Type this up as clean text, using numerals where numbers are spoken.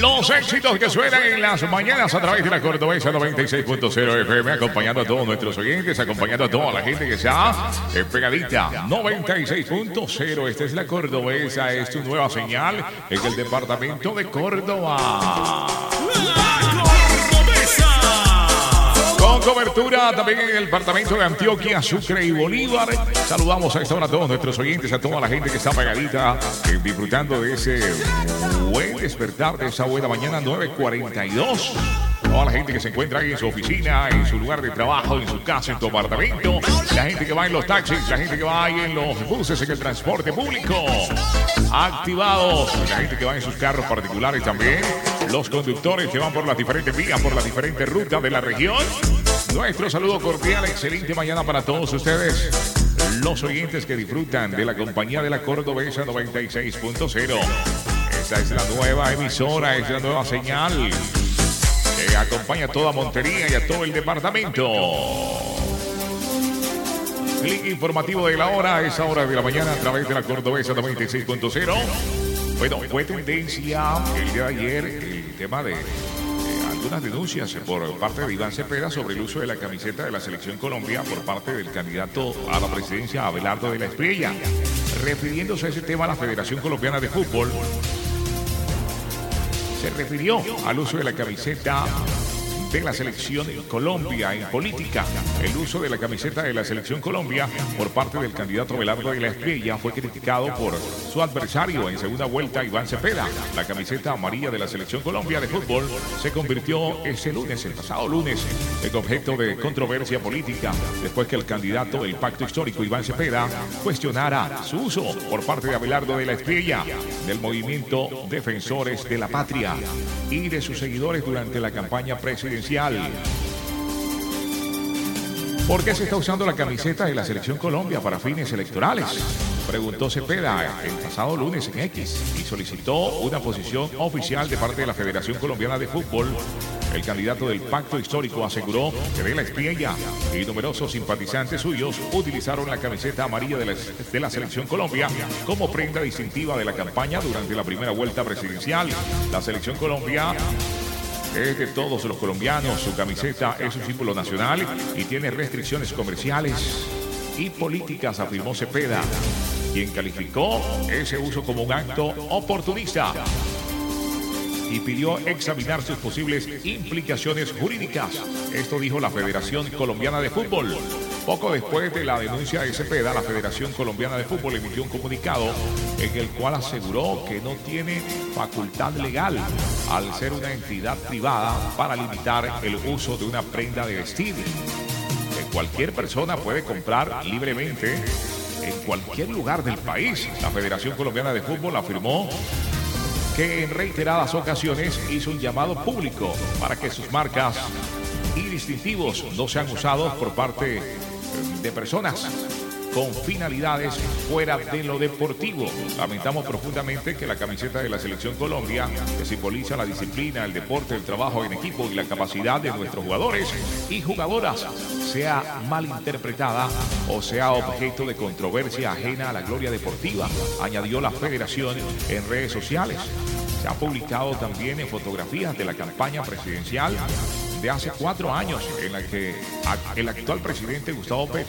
Los éxitos que suenan en las mañanas a través de la Cordobesa 96.0 FM, acompañando a todos nuestros oyentes, acompañando a toda la gente que está pegadita. 96.0, esta es la Cordobesa, es tu nueva señal en el departamento de Córdoba. Con cobertura también en el departamento de Antioquia, Sucre y Bolívar. Saludamos a esta hora a todos nuestros oyentes, a toda la gente que está pegadita, disfrutando de ese buen despertar, de esa buena mañana 9:42. Toda la gente que se encuentra ahí en su oficina, en su lugar de trabajo, en su casa, en tu apartamento. La gente que va en los taxis, la gente que va ahí en los buses, en el transporte público. Activados. La gente que va en sus carros particulares también. Los conductores que van por las diferentes vías, por las diferentes rutas de la región. Nuestro saludo cordial, excelente mañana para todos ustedes. Los oyentes que disfrutan de la compañía de la Cordobesa 96.0. Esta es la nueva emisora, es la nueva señal que acompaña a toda Montería y a todo el departamento. Clic informativo de la hora, esa hora de la mañana a través de la Cordobesa 96.0. Bueno, fue tendencia el día de ayer el tema de algunas denuncias por parte de Iván Cepeda sobre el uso de la camiseta de la Selección Colombia por parte del candidato a la presidencia Abelardo de la Espriella. Refiriéndose a ese tema, la Federación Colombiana de Fútbol se refirió al uso de la camiseta de la Selección Colombia en política. El uso de la camiseta de la Selección Colombia por parte del candidato Abelardo de la Espriella fue criticado por su adversario en segunda vuelta, Iván Cepeda. La camiseta amarilla de la Selección Colombia de fútbol se convirtió ese lunes, el pasado lunes, en objeto de controversia política después que el candidato del Pacto Histórico, Iván Cepeda, cuestionara su uso por parte de Abelardo de la Espriella, del movimiento Defensores de la Patria y de sus seguidores durante la campaña presidencial. ¿Por qué se está usando la camiseta de la Selección Colombia para fines electorales?, preguntó Cepeda el pasado lunes en X y solicitó una posición oficial de parte de la Federación Colombiana de Fútbol. El candidato del Pacto Histórico aseguró que de la Espriella y numerosos simpatizantes suyos utilizaron la camiseta amarilla de la Selección Colombia como prenda distintiva de la campaña durante la primera vuelta presidencial. La Selección Colombia es de todos los colombianos, su camiseta es un símbolo nacional y tiene restricciones comerciales y políticas, afirmó Cepeda, quien calificó ese uso como un acto oportunista y pidió examinar sus posibles implicaciones jurídicas. Esto dijo la Federación Colombiana de Fútbol. Poco después de la denuncia de Cepeda, la Federación Colombiana de Fútbol emitió un comunicado en el cual aseguró que no tiene facultad legal al ser una entidad privada para limitar el uso de una prenda de vestir que cualquier persona puede comprar libremente en cualquier lugar del país. La Federación Colombiana de Fútbol afirmó que en reiteradas ocasiones hizo un llamado público para que sus marcas y distintivos no sean usados por parte de personas con finalidades fuera de lo deportivo. Lamentamos profundamente que la camiseta de la Selección Colombia, que simboliza la disciplina, el deporte, el trabajo en equipo y la capacidad de nuestros jugadores y jugadoras, sea malinterpretada o sea objeto de controversia ajena a la gloria deportiva, añadió la Federación en redes sociales. Se ha publicado también en fotografías de la campaña presidencial de hace 4 años en la que el actual presidente Gustavo Petro